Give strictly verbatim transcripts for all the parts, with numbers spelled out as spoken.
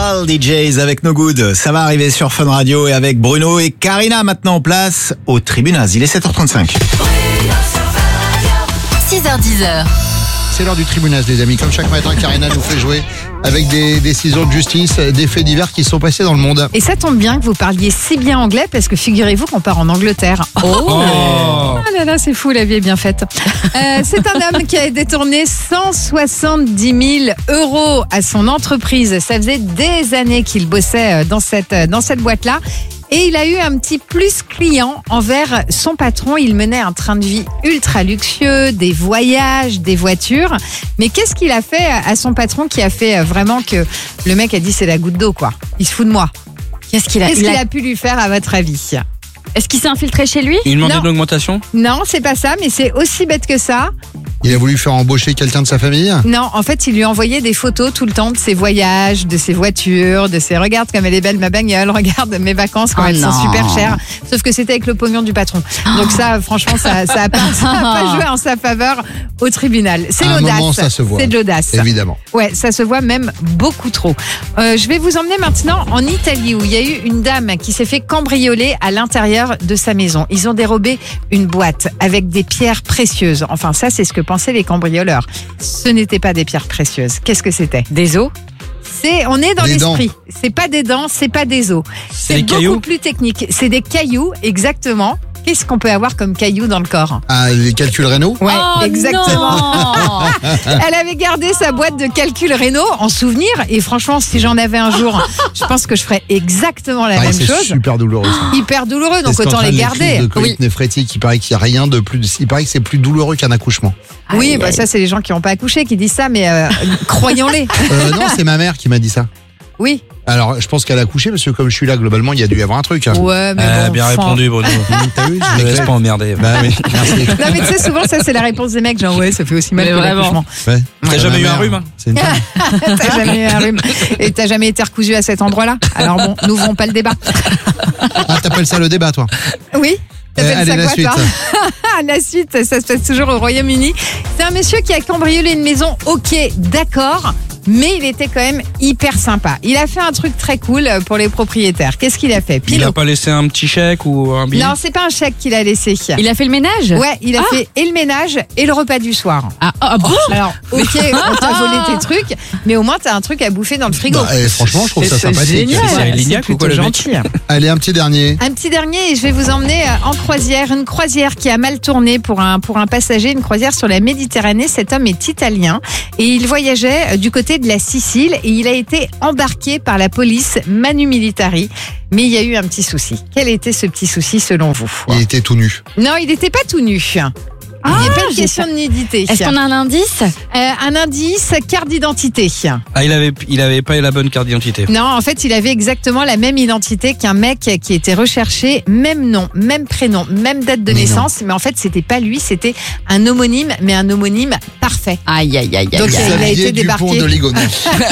All D Js avec No Good, ça va arriver sur Fun Radio et avec Bruno et Karina maintenant en place au Tribunaz. Il est sept heures trente-cinq. six heures dix. C'est l'heure du Tribunaz, les amis. Comme chaque matin, Karina nous fait jouer avec des décisions de justice, des faits divers qui sont passés dans le monde. Et ça tombe bien que vous parliez si bien anglais parce que figurez-vous qu'on part en Angleterre. Oh, oh là là, c'est fou, la vie est bien faite. Euh, c'est un homme qui a détourné cent soixante-dix mille euros à son entreprise. Ça faisait des années qu'il bossait dans cette, dans cette boîte-là. Et il a eu un petit plus client envers son patron. Il menait un train de vie ultra luxueux, des voyages, des voitures. Mais qu'est-ce qu'il a fait à son patron qui a fait vraiment que le mec a dit c'est la goutte d'eau, quoi. Il se fout de moi. Qu'est-ce qu'il a, Qu'est-ce il qu'il a... a pu lui faire à votre avis? Est-ce qu'il s'est infiltré chez lui? Il demandait Non. de l'augmentation? Non, c'est pas ça, mais c'est aussi bête que ça. Il a voulu faire embaucher quelqu'un de sa famille. Non, en fait, il lui envoyait des photos tout le temps de ses voyages, de ses voitures, de ses... Regarde comme elle est belle ma bagnole, regarde mes vacances comme Oh elles non. sont super chères. Sauf que c'était avec le pognon du patron. Donc ça, franchement, ça ça a pas, ça a pas joué en sa faveur au tribunal. C'est À un l'audace. moment, ça se voit. C'est de l'audace. Évidemment. Ouais, ça se voit même beaucoup trop. Euh, je vais vous emmener maintenant en Italie où il y a eu une dame qui s'est fait cambrioler à l'intérieur de sa maison. Ils ont dérobé une boîte avec des pierres précieuses. Enfin, ça, c'est ce que pensaient les cambrioleurs. Ce n'était pas des pierres précieuses. Qu'est-ce que c'était? Des os? C'est, on est dans Des dents. l'esprit. C'est pas des dents, c'est pas des os. C'est des beaucoup cailloux plus technique. C'est des cailloux, exactement. Qu'est-ce qu'on peut avoir comme cailloux dans le corps? Ah, les calculs rénaux. Ouais, Oh exactement. non. Elle avait gardé sa boîte de calcul rénaux en souvenir. Et franchement, si j'en avais un jour, je pense que je ferais exactement la Ah, même c'est chose. super douloureux. Ça. Hyper douloureux, donc C'est ce autant qu'entraîne les les garder. crises de colite Oui, néphrétique. Il paraît qu'il n'y a rien de plus. Il paraît que c'est plus douloureux qu'un accouchement. oui Aïe, bah aïe. ça, c'est les gens qui n'ont pas accouché qui disent ça, mais euh, croyons-les. Euh, non, c'est ma mère qui m'a dit ça. Oui. Alors, je pense qu'elle a accouché parce que comme je suis là, globalement, il y a dû y avoir un truc. hein. Ouais, mais Euh, bon, bien enfin. répondu, Bruno. T'as vu Je me laisse pas emmerder. Bah oui, merci. Non, mais tu sais, souvent, ça, c'est la réponse des mecs. Genre, ouais, ça fait aussi mal Mais que vraiment. l'accouchement. Ouais. T'as Ouais, jamais ma eu un mère, rhume, hein C'est une femme. T'as jamais eu un rhume. Et t'as jamais été recousu à cet endroit-là. Alors bon, n'ouvrons pas le débat. Ah, t'appelles ça le débat, toi? Oui. T'appelles Euh, allez, ça la quoi, suite. toi? La suite, ça se passe toujours au Royaume-Uni. C'est un monsieur qui a cambriolé une maison, ok, d'accord, mais il était quand même hyper sympa. Il a fait un truc très cool pour les propriétaires. Qu'est-ce qu'il a fait? Il Pile a au- pas laissé un petit chèque ou un billet? Non, c'est pas un chèque qu'il a laissé. Il a fait le ménage? Ouais, il a fait et le ménage et le repas du soir. Ah, ah bon? Alors, ok, on t'a volé tes trucs, mais au moins t'as un truc à bouffer dans le frigo. Bah, eh, franchement, je trouve ça C'est sympathique. génial. C'est Cyril Lignac C'est ou quoi, plutôt le mec gentil. Allez, un petit dernier. Un petit dernier et je vais vous emmener euh, en croisière. Une croisière qui a mal tourné pour un, pour un passager. Une croisière sur la Méditerranée. Cet homme est italien et il voyageait euh, du côté de la Sicile et il a été embarqué par la police Manu Militari. Mais il y a eu un petit souci. Quel était ce petit souci selon vous? Il était tout nu. Non, il n'était pas tout nu. Ah, il n'y a pas une j'ai question de nudité. Est-ce qu'on a un indice? Euh, un indice, carte d'identité. Ah, il avait, il avait pas la bonne carte d'identité. Non, en fait, il avait exactement la même identité qu'un mec qui était recherché, même nom, même prénom, même date de Mais naissance, mais en fait, c'était pas lui, c'était un homonyme, mais un homonyme parfait. Aïe, aïe, aïe, aïe. Donc, aïe. il a Xavier été Dupont débarqué. de Ligonnès.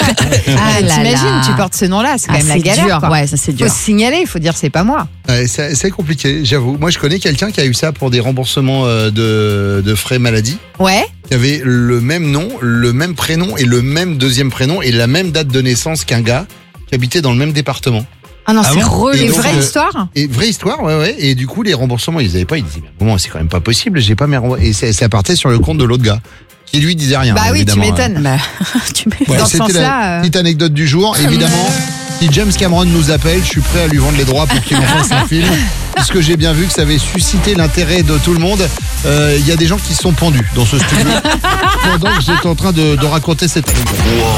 Ah, là t'imagines, là. tu portes ce nom-là, c'est quand Ah, même la c'est galère. dur, quoi. ouais, ça c'est dur. Faut se signaler, il faut dire c'est pas moi. Ouais, c'est c'est compliqué, j'avoue. Moi, je connais quelqu'un qui a eu ça pour des remboursements euh, de, de frais maladie. Ouais. Qui avait le même nom, le même prénom et le même deuxième prénom et la même date de naissance qu'un gars qui habitait dans le même département. Ah non, Ah c'est bon relou. Et Une donc, vraie euh, histoire. Et vraie histoire, ouais, ouais. Et du coup, les remboursements, ils avaient pas. Ils disaient, mais bon, c'est quand même pas possible. J'ai pas mes remboursements. Et ça, ça partait sur le compte de l'autre gars, qui lui disait rien. Bah oui, tu évidemment. m'étonnes. Bah, tu m'étonnes. Ouais, Dans ce c'était la sens-là, euh. petite anecdote du jour. Évidemment, si James Cameron nous appelle, je suis prêt à lui vendre les droits pour qu'il en fasse un film. Puisque j'ai bien vu que ça avait suscité l'intérêt de tout le monde. Il euh, y a des gens qui se sont pendus dans ce studio pendant que j'étais en train de, de raconter cette anecdote.